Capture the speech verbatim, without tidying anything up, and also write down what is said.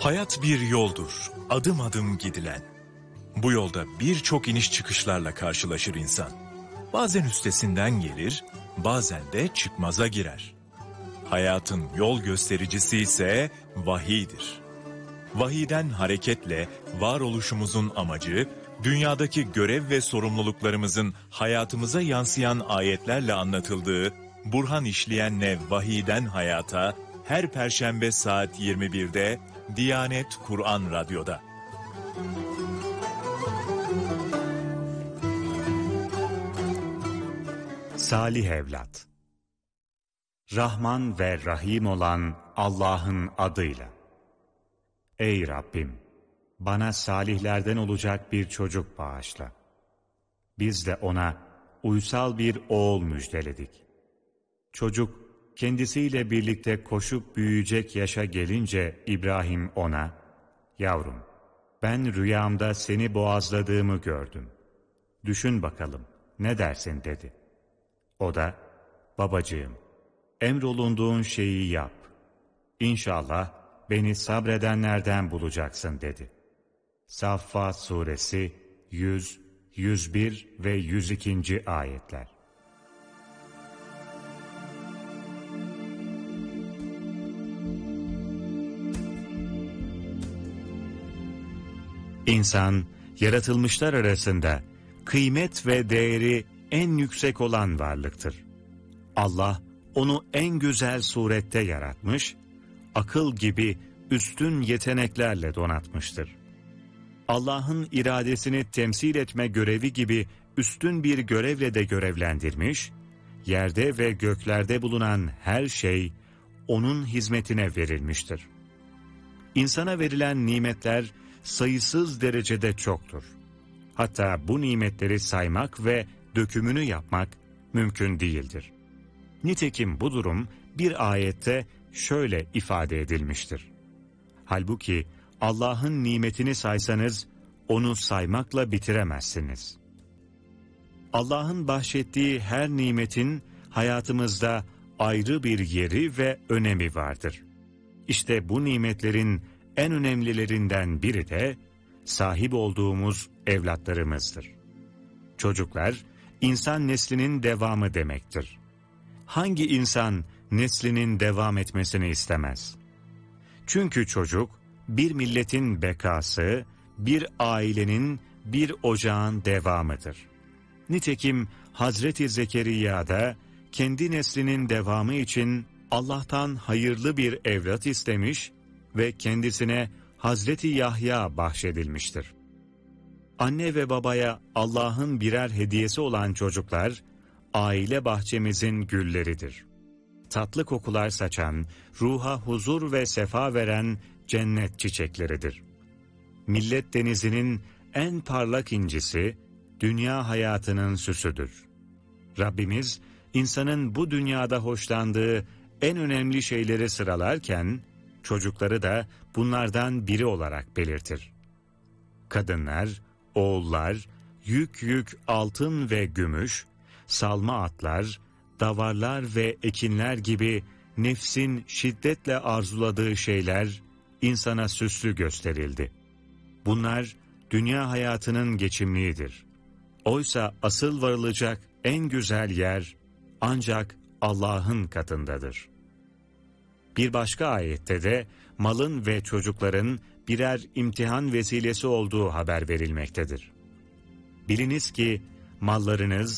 Hayat bir yoldur, adım adım gidilen. Bu yolda birçok iniş çıkışlarla karşılaşır insan. Bazen üstesinden gelir, bazen de çıkmaza girer. Hayatın yol göstericisi ise vahiydir. Vahiyden hareketle varoluşumuzun amacı, dünyadaki görev ve sorumluluklarımızın hayatımıza yansıyan ayetlerle anlatıldığı Burhan İşleyen'le Vahiyden Hayata her Perşembe saat yirmi birde Diyanet Kur'an Radyo'da. Salih Evlat. Rahman ve Rahim olan Allah'ın adıyla. Ey Rabbim! Bana salihlerden olacak bir çocuk bağışla. Biz de ona uysal bir oğul müjdeledik. Çocuk kendisiyle birlikte koşup büyüyecek yaşa gelince İbrahim ona, "Yavrum, ben rüyamda seni boğazladığımı gördüm. Düşün bakalım, ne dersin?" dedi. O da, "Babacığım, emrolunduğun şeyi yap. İnşallah beni sabredenlerden bulacaksın." dedi. Saffat Suresi yüz, yüz bir ve yüz iki. ayetler. İnsan, yaratılmışlar arasında kıymet ve değeri en yüksek olan varlıktır. Allah, onu en güzel surette yaratmış, akıl gibi üstün yeteneklerle donatmıştır. Allah'ın iradesini temsil etme görevi gibi üstün bir görevle de görevlendirmiş, yerde ve göklerde bulunan her şey onun hizmetine verilmiştir. İnsana verilen nimetler sayısız derecede çoktur. Hatta bu nimetleri saymak ve dökümünü yapmak mümkün değildir. Nitekim bu durum bir ayette şöyle ifade edilmiştir. Halbuki Allah'ın nimetini saysanız onu saymakla bitiremezsiniz. Allah'ın bahşettiği her nimetin hayatımızda ayrı bir yeri ve önemi vardır. İşte bu nimetlerin en önemlilerinden biri de sahip olduğumuz evlatlarımızdır. Çocuklar, insan neslinin devamı demektir. Hangi insan neslinin devam etmesini istemez? Çünkü çocuk, bir milletin bekası, bir ailenin, bir ocağın devamıdır. Nitekim Hazreti Zekeriya da kendi neslinin devamı için Allah'tan hayırlı bir evlat istemiş ve kendisine Hazreti Yahya bahşedilmiştir. Anne ve babaya Allah'ın birer hediyesi olan çocuklar, aile bahçemizin gülleridir. Tatlı kokular saçan, ruha huzur ve sefa veren cennet çiçekleridir. Millet denizinin en parlak incisi, dünya hayatının süsüdür. Rabbimiz, insanın bu dünyada hoşlandığı en önemli şeyleri sıralarken, çocukları da bunlardan biri olarak belirtir. Kadınlar, oğullar, yük yük altın ve gümüş, salma atlar, davarlar ve ekinler gibi nefsin şiddetle arzuladığı şeyler insana süslü gösterildi. Bunlar dünya hayatının geçimliğidir. Oysa asıl varılacak en güzel yer ancak Allah'ın katındadır. Bir başka ayette de malın ve çocukların birer imtihan vesilesi olduğu haber verilmektedir. Biliniz ki mallarınız